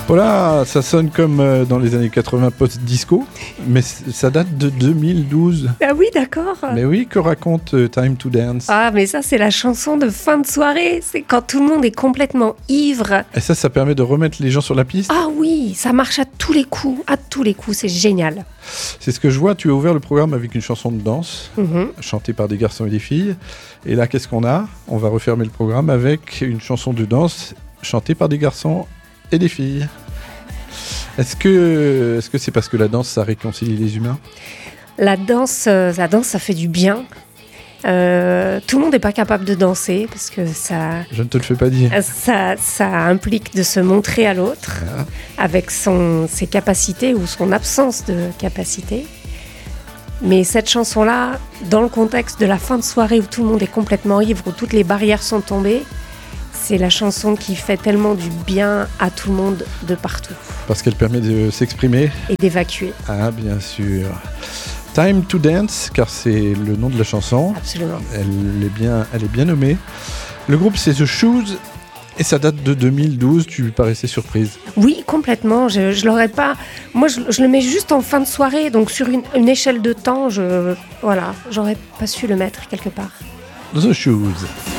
Voilà, ça sonne comme dans les années 80 post-disco, mais ça date de 2012. Ah oui, d'accord. Mais oui, que raconte Time to Dance? Ah, mais ça, c'est la chanson de fin de soirée. C'est quand tout le monde est complètement ivre. Et ça permet de remettre les gens sur la piste? Ah oui, ça marche à tous les coups. À tous les coups, c'est génial. C'est ce que je vois, tu as ouvert le programme avec une chanson de danse, chantée par des garçons et des filles. Et là, qu'est-ce qu'on a? On va refermer le programme avec une chanson de danse chantée par des garçons et des filles. Est-ce que c'est parce que la danse, ça réconcilie les humains? La danse, ça fait du bien. Tout le monde n'est pas capable de danser parce que ça... Je ne te le fais pas dire. Ça implique de se montrer à l'autre avec ses capacités ou son absence de capacité. Mais cette chanson-là, dans le contexte de la fin de soirée où tout le monde est complètement ivre, où toutes les barrières sont tombées, c'est la chanson qui fait tellement du bien à tout le monde de partout. Parce qu'elle permet de s'exprimer. Et d'évacuer. Ah, bien sûr. Time to Dance, car c'est le nom de la chanson. Absolument. Elle est bien nommée. Le groupe, c'est The Shoes, et ça date de 2012. Tu paraissais surprise? Oui, complètement. Je l'aurais pas... Moi, je le mets juste en fin de soirée, donc sur une échelle de temps, j'aurais pas su le mettre quelque part. The Shoes.